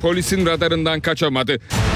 polisin radarından kaçamadı.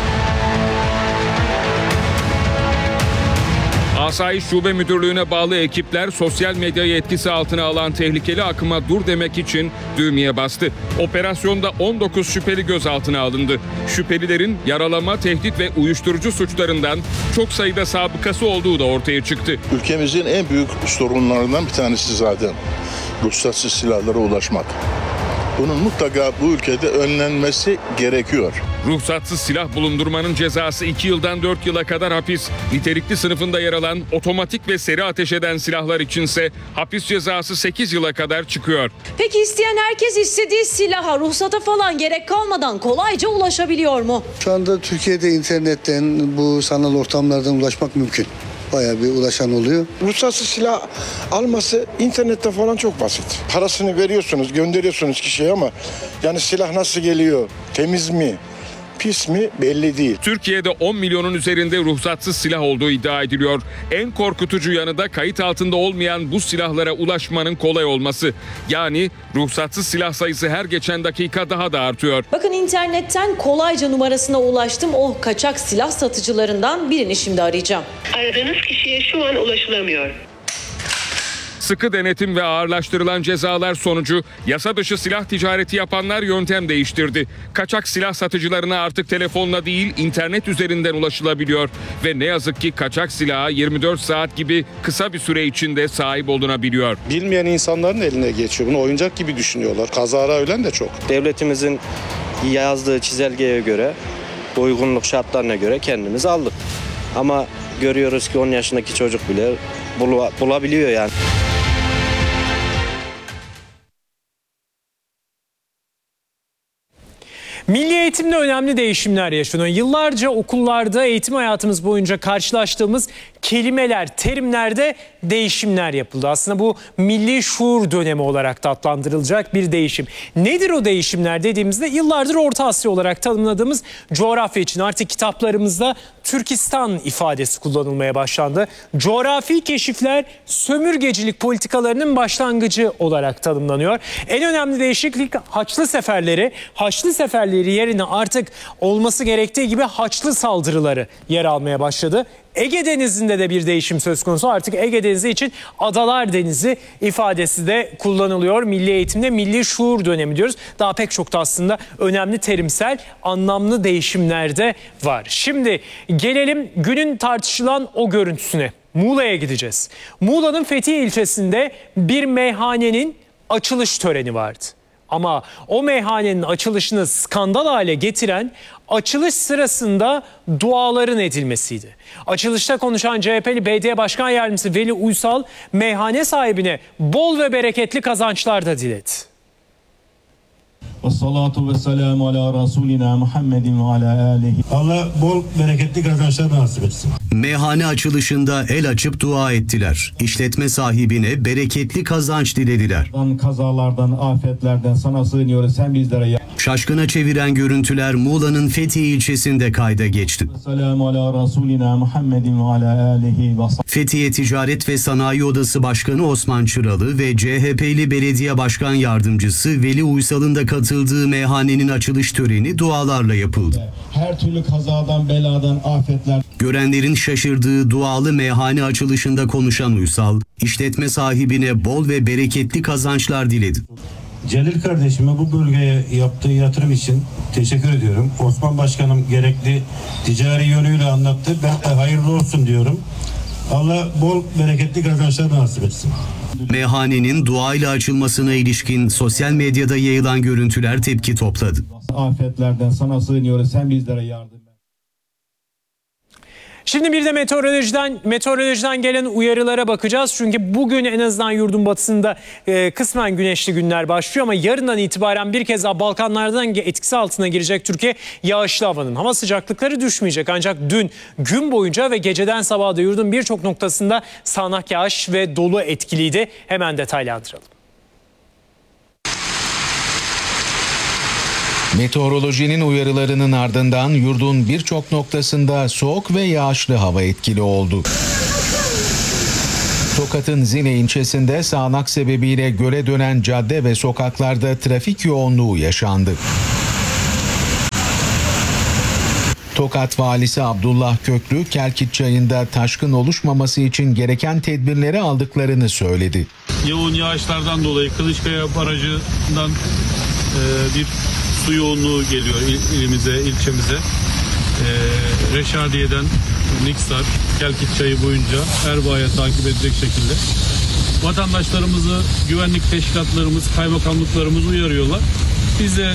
Asayiş Şube Müdürlüğü'ne bağlı ekipler sosyal medyayı etkisi altına alan tehlikeli akıma dur demek için düğmeye bastı. Operasyonda 19 şüpheli gözaltına alındı. Şüphelilerin yaralama, tehdit ve uyuşturucu suçlarından çok sayıda sabıkası olduğu da ortaya çıktı. Ülkemizin en büyük sorunlarından bir tanesi zaten ruhsatsız silahlara ulaşmak. Bunun mutlaka bu ülkede önlenmesi gerekiyor. Ruhsatsız silah bulundurmanın cezası 2 yıldan 4 yıla kadar hapis. Nitelikli sınıfında yer alan otomatik ve seri ateş eden silahlar içinse hapis cezası 8 yıla kadar çıkıyor. Peki isteyen herkes istediği silaha, ruhsata falan gerek kalmadan kolayca ulaşabiliyor mu? Şu anda Türkiye'de internetten, bu sanal ortamlardan ulaşmak mümkün. Bayağı bir ulaşan oluyor. Ruhsatsız silah alması internette falan çok basit. Parasını veriyorsunuz, gönderiyorsunuz kişiye ama yani silah nasıl geliyor, temiz mi, pis mi belli değil. Türkiye'de 10 milyonun üzerinde ruhsatsız silah olduğu iddia ediliyor. En korkutucu yanı da kayıt altında olmayan bu silahlara ulaşmanın kolay olması. Yani ruhsatsız silah sayısı her geçen dakika daha da artıyor. Bakın internetten kolayca numarasına ulaştım. O kaçak silah satıcılarından birini şimdi arayacağım. Aradığınız kişiye şu an ulaşılamıyor. Sıkı denetim ve ağırlaştırılan cezalar sonucu yasa dışı silah ticareti yapanlar yöntem değiştirdi. Kaçak silah satıcılarına artık telefonla değil internet üzerinden ulaşılabiliyor. Ve ne yazık ki kaçak silaha 24 saat gibi kısa bir süre içinde sahip olunabiliyor. Bilmeyen insanların eline geçiyor. Bunu oyuncak gibi düşünüyorlar. Kazara ölen de çok. Devletimizin yazdığı çizelgeye göre, uygunluk şartlarına göre kendimizi aldık. Ama görüyoruz ki 10 yaşındaki çocuk bile bulabiliyor yani. Milli eğitimde önemli değişimler yaşanıyor. Yıllarca okullarda eğitim hayatımız boyunca karşılaştığımız kelimeler, terimlerde değişimler yapıldı. Aslında bu milli şuur dönemi olarak da adlandırılacak bir değişim. Nedir o değişimler dediğimizde yıllardır Orta Asya olarak tanımladığımız coğrafya için artık kitaplarımızda Türkistan ifadesi kullanılmaya başlandı. Coğrafi keşifler sömürgecilik politikalarının başlangıcı olarak tanımlanıyor. En önemli değişiklik Haçlı seferleri. Haçlı seferleri yerine artık olması gerektiği gibi Haçlı saldırıları yer almaya başladı. Ege Denizi'nde de bir değişim söz konusu. Artık Ege Denizi için Adalar Denizi ifadesi de kullanılıyor. Milli eğitimde milli şuur dönemi diyoruz. Daha pek çok da aslında önemli terimsel, anlamlı değişimler de var. Şimdi gelelim günün tartışılan o görüntüsüne. Muğla'ya gideceğiz. Muğla'nın Fethiye ilçesinde bir meyhanenin açılış töreni vardı. Ama o meyhanenin açılışını skandal hale getiren açılış sırasında duaların edilmesiydi. Açılışta konuşan CHP'li Belediye Başkan Yardımcısı Veli Uysal meyhane sahibine bol ve bereketli kazançlar da diledi. Vessalatu vesselamu ala Rasulina Muhammedin ve ala alihi. Allah bol bereketli kazançlar nasip etsin. Meyhane açılışında el açıp dua ettiler. İşletme sahibine bereketli kazanç dilediler. Kazalardan, afetlerden sana sığınıyoruz. Sen bizlere Şaşkına çeviren görüntüler Muğla'nın Fethiye ilçesinde kayda geçti. Vesselamu ala Rasulina Muhammedin ve ala alihi. Fethiye Ticaret ve Sanayi Odası Başkanı Osman Çıralı ve CHP'li Belediye Başkan Yardımcısı Veli Uysal'ın da katıldığı meyhanenin açılış töreni dualarla yapıldı. Her türlü kazadan, beladan, afetler. Görenlerin şaşırdığı dualı meyhane açılışında konuşan Uysal, işletme sahibine bol ve bereketli kazançlar diledi. Celil kardeşime bu bölgeye yaptığı yatırım için teşekkür ediyorum. Osman Başkanım gerekli ticari yönüyle anlattı. Ben de hayırlı olsun diyorum. Allah bol bereketli kazançlar nasip etsin. Meyhanenin duayla açılmasına ilişkin sosyal medyada yayılan görüntüler tepki topladı. Afetlerden sana sığınıyoruz. Sen bizlere yardım et. Şimdi bir de meteorolojiden gelen uyarılara bakacağız. Çünkü bugün en azından yurdun batısında kısmen güneşli günler başlıyor ama yarından itibaren bir kez daha Balkanlardan etkisi altına girecek Türkiye yağışlı havanın. Hava sıcaklıkları düşmeyecek ancak dün gün boyunca ve geceden sabaha da yurdun birçok noktasında sağanak yağış ve dolu etkiliydi. Hemen detaylandıralım. Meteorolojinin uyarılarının ardından yurdun birçok noktasında soğuk ve yağışlı hava etkili oldu. Tokat'ın Zile ilçesinde sağanak sebebiyle göle dönen cadde ve sokaklarda trafik yoğunluğu yaşandı. Tokat Valisi Abdullah Köklü, Kelkit Çayı'nda taşkın oluşmaması için gereken tedbirleri aldıklarını söyledi. Yoğun yağışlardan dolayı Kılıçkaya Barajı'ndan bir su yoğunluğu geliyor ilimize, ilçemize. Reşadiye'den Niksar, Kelkit Çayı boyunca Erbaa'ya takip edecek şekilde. Vatandaşlarımızı güvenlik teşkilatlarımız, kaymakamlıklarımız uyarıyorlar. Biz de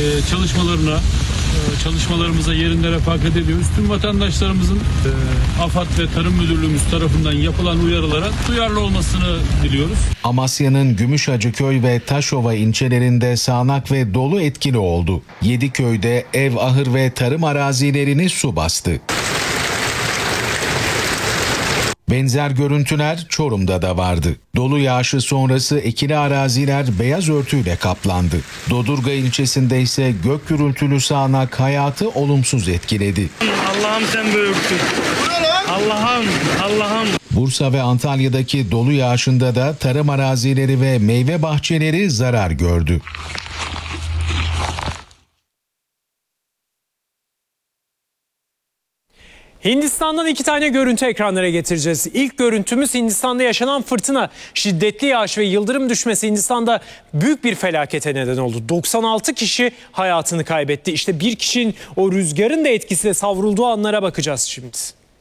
çalışmalarımıza yerinde refakat ediyoruz. Tüm vatandaşlarımızın AFAD ve Tarım Müdürlüğümüz tarafından yapılan uyarılara duyarlı olmasını diliyoruz. Amasya'nın Gümüşhacıköy ve Taşova ilçelerinde sağanak ve dolu etkili oldu. 7 köyde ev, ahır ve tarım arazilerini su bastı. Benzer görüntüler Çorum'da da vardı. Dolu yağışı sonrası ekili araziler beyaz örtüyle kaplandı. Dodurga ilçesinde ise gök gürültülü sağanak hayatı olumsuz etkiledi. Allah'ım sen büyüksün. Allah'ım. Bursa ve Antalya'daki dolu yağışında da tarım arazileri ve meyve bahçeleri zarar gördü. Hindistan'dan 2 tane görüntü ekranlara getireceğiz. İlk görüntümüz Hindistan'da yaşanan fırtına. Şiddetli yağış ve yıldırım düşmesi Hindistan'da büyük bir felakete neden oldu. 96 kişi hayatını kaybetti. İşte bir kişinin o rüzgarın da etkisiyle savrulduğu anlara bakacağız şimdi.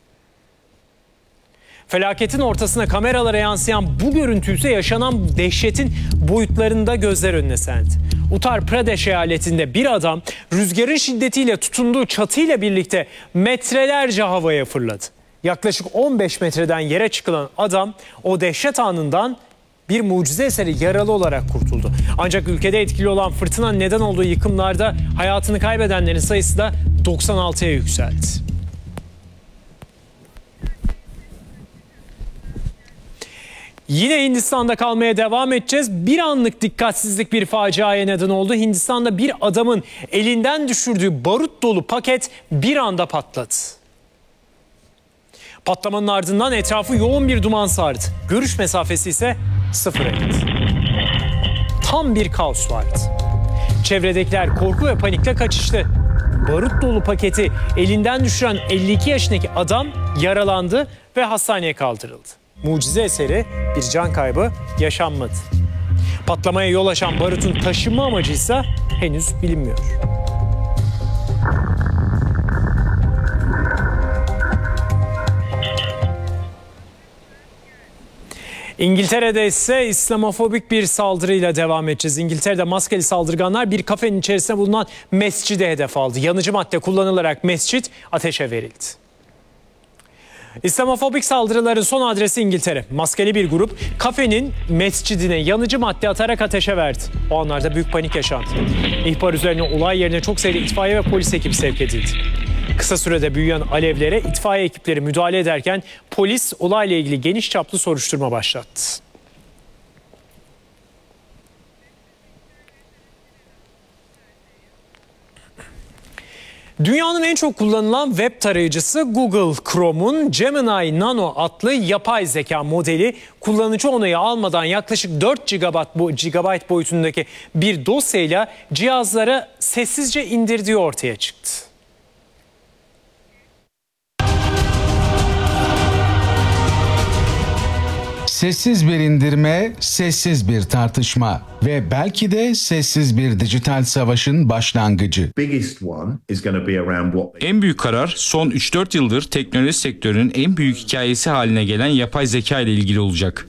Felaketin ortasına kameralara yansıyan bu görüntü ise yaşanan dehşetin boyutlarında gözler önüne serdi. Uttar Pradesh eyaletinde bir adam rüzgarın şiddetiyle tutunduğu çatıyla birlikte metrelerce havaya fırladı. Yaklaşık 15 metreden yere çıkılan adam o dehşet anından bir mucize eseri yaralı olarak kurtuldu. Ancak ülkede etkili olan fırtınanın neden olduğu yıkımlarda hayatını kaybedenlerin sayısı da 96'ya yükseldi. Yine Hindistan'da kalmaya devam edeceğiz. Bir anlık dikkatsizlik bir faciaya neden oldu. Hindistan'da bir adamın elinden düşürdüğü barut dolu paket bir anda patladı. Patlamanın ardından etrafı yoğun bir duman sardı. Görüş mesafesi ise sıfıra indi. Tam bir kaos vardı. Çevredekiler korku ve panikle kaçıştı. Barut dolu paketi elinden düşüren 52 yaşındaki adam yaralandı ve hastaneye kaldırıldı. Mucize eseri bir can kaybı yaşanmadı. Patlamaya yol açan barutun taşınma amacı ise henüz bilinmiyor. İngiltere'de ise İslamofobik bir saldırıyla devam edeceğiz. İngiltere'de maskeli saldırganlar bir kafenin içerisinde bulunan mescide hedef aldı. Yanıcı madde kullanılarak mescit ateşe verildi. İslamofobik saldırıların son adresi İngiltere. Maskeli bir grup kafenin mescidine yanıcı madde atarak ateşe verdi. O anlarda büyük panik yaşandı. İhbar üzerine olay yerine çok sayıda itfaiye ve polis ekibi sevk edildi. Kısa sürede büyüyen alevlere itfaiye ekipleri müdahale ederken polis olayla ilgili geniş çaplı soruşturma başlattı. Dünyanın en çok kullanılan web tarayıcısı Google Chrome'un Gemini Nano adlı yapay zeka modeli kullanıcı onayı almadan yaklaşık 4 GB boyutundaki bir dosyayla cihazlara sessizce indirdiği ortaya çıktı. Sessiz bir indirme, sessiz bir tartışma ve belki de sessiz bir dijital savaşın başlangıcı. En büyük karar son 3-4 yıldır teknoloji sektörünün en büyük hikayesi haline gelen yapay zeka ile ilgili olacak.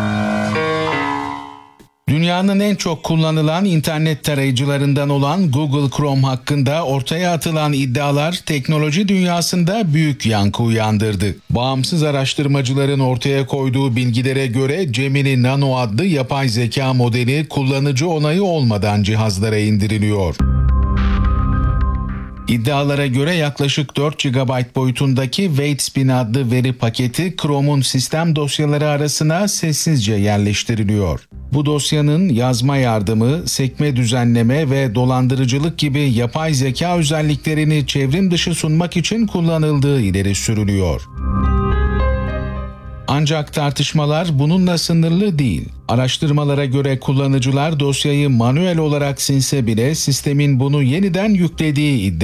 Dünyanın en çok kullanılan internet tarayıcılarından olan Google Chrome hakkında ortaya atılan iddialar teknoloji dünyasında büyük yankı uyandırdı. Bağımsız araştırmacıların ortaya koyduğu bilgilere göre Gemini Nano adlı yapay zeka modeli kullanıcı onayı olmadan cihazlara indiriliyor. İddialara göre yaklaşık 4 GB boyutundaki Waitspin adlı veri paketi Chrome'un sistem dosyaları arasına sessizce yerleştiriliyor. Bu dosyanın yazma yardımı, sekme düzenleme ve dolandırıcılık gibi yapay zeka özelliklerini çevrim dışı sunmak için kullanıldığı ileri sürülüyor. Ancak tartışmalar bununla sınırlı değil. Araştırmalara göre kullanıcılar dosyayı manuel olarak silse bile sistemin bunu yeniden yüklediği iddia